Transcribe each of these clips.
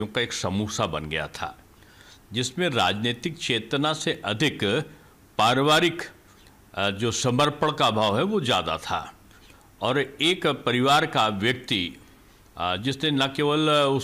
का एक समूह सा बन गया था, जिसमें राजनीतिक चेतना से अधिक पारिवारिक जो समर्पण का भाव है वो ज़्यादा था। और एक परिवार का व्यक्ति जिसने न केवल उस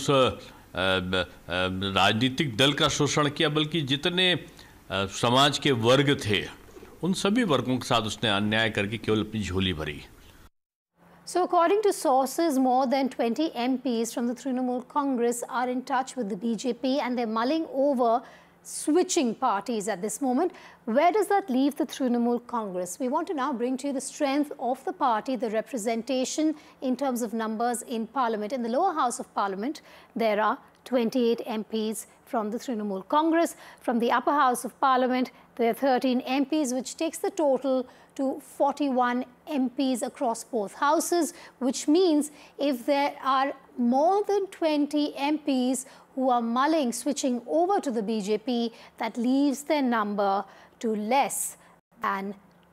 राजनीतिक दल का शोषण किया, बल्कि जितने समाज के वर्ग थे उन सभी वर्गों के साथ उसने अन्याय करके केवल अपनी झोली भरी। So according to sources, more than 20 MPs from the Trinamool Congress are in touch with the BJP and they're mulling over switching parties at this moment. Where does that leave the Trinamool Congress? We want to now bring to you the strength of the party, the representation in terms of numbers in Parliament. In the lower house of Parliament, there are 28 MPs from the Trinamool Congress. From the upper house of Parliament, there are 13 MPs, which takes the total to 41 MPs across both houses, which means if there are more than 20 MPs who are mulling switching over to the BJP, that leaves their number to less than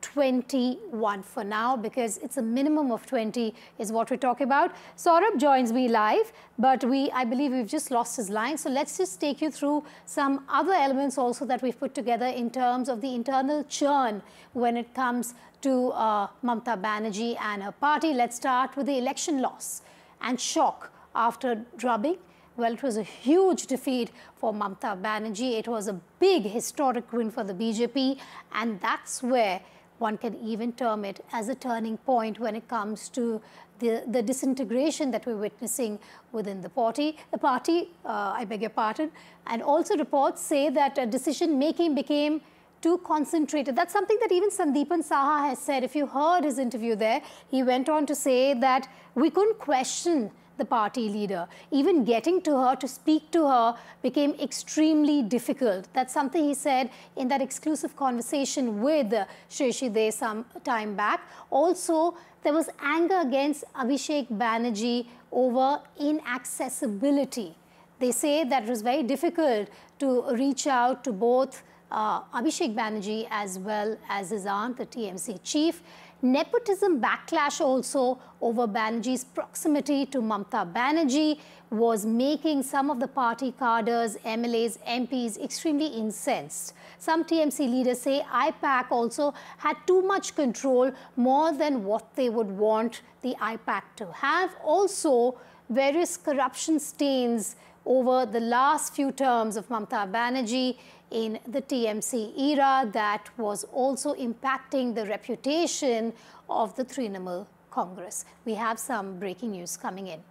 21 for now, because it's a minimum of 20 is what we're talking about. Saurabh joins me live, but I believe we've just lost his line. So let's just take you through some other elements also that we've put together in terms of the internal churn when it comes to Mamata Banerjee and her party. Let's start with the election loss and shock after drubbing. Well, it was a huge defeat for Mamata Banerjee. It was a big historic win for the BJP, and that's where one can even term it as a turning point when it comes to the disintegration that we're witnessing within the party. I beg your pardon. And also reports say that decision-making became too concentrated. That's something that even Sandeepan Saha has said. If you heard his interview there, he went on to say that we couldn't question the party leader. Even getting to her, to speak to her, became extremely difficult. That's something he said in that exclusive conversation with Shreshi De some time back. Also, there was anger against Abhishek Banerjee over inaccessibility. They say that it was very difficult to reach out to both Abhishek Banerjee as well as his aunt, the TMC chief. Nepotism backlash also over Banerjee's proximity to Mamata Banerjee was making some of the party cadres, MLAs, MPs extremely incensed. Some TMC leaders say IPAC also had too much control, more than what they would want the IPAC to have. Also, various corruption stains over the last few terms of Mamata Banerjee in the TMC era that was also impacting the reputation of the Trinamool Congress. We have some breaking news coming in.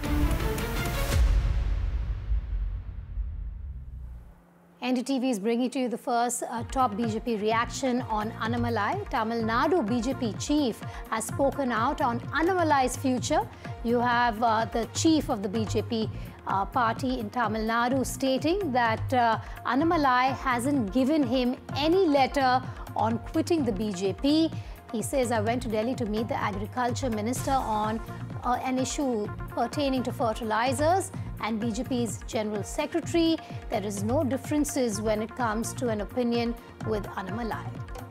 NDTV is bringing to you the first top BJP reaction on Annamalai. Tamil Nadu BJP chief has spoken out on Annamalai's future. You have the chief of the BJP party in Tamil Nadu stating that Annamalai hasn't given him any letter on quitting the BJP. He says, I went to Delhi to meet the agriculture minister on an issue pertaining to fertilizers and BJP's general secretary. There is no differences when it comes to an opinion with Annamalai.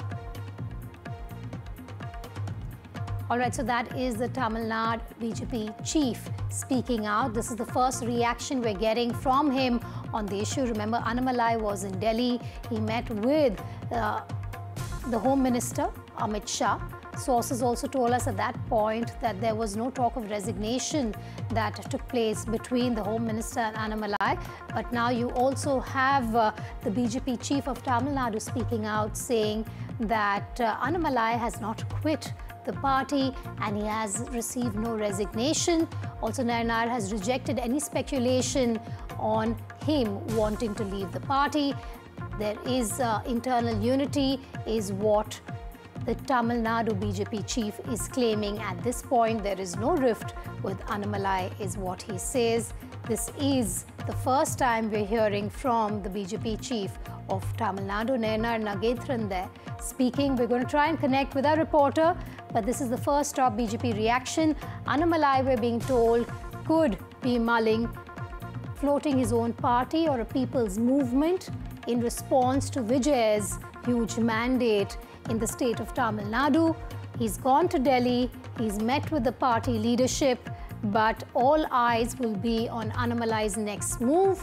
All right, so that is the Tamil Nadu BJP chief speaking out. This is the first reaction we're getting from him on the issue. Remember, Annamalai was in Delhi. He met with the Home Minister, Amit Shah. Sources also told us at that point that there was no talk of resignation that took place between the Home Minister and Annamalai. But now you also have the BJP chief of Tamil Nadu speaking out saying that Annamalai has not quit the party and he has received no resignation. Also, Nayanar has rejected any speculation on him wanting to leave the party. There is internal unity is what the Tamil Nadu BJP chief is claiming at this point. There is no rift with Annamalai is what he says. This is the first time we're hearing from the BJP chief of Tamil Nadu, Nayanar Nagendran there speaking. We're going to try and connect with our reporter, but this is the first top BJP reaction. Annamalai, we're being told, could be mulling floating his own party or a people's movement in response to Vijay's huge mandate in the state of Tamil Nadu. He's gone to Delhi, he's met with the party leadership, but all eyes will be on Annamalai's next move.